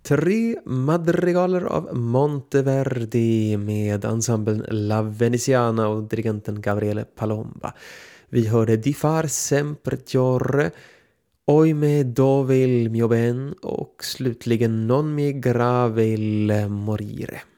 3 madrigaler av Monteverdi med ensemblen La Veneziana och dirigenten Gabriele Palomba. Vi hörde Di far sempre giorre, Oime dove il mio ben och slutligen Non mi grave il morire.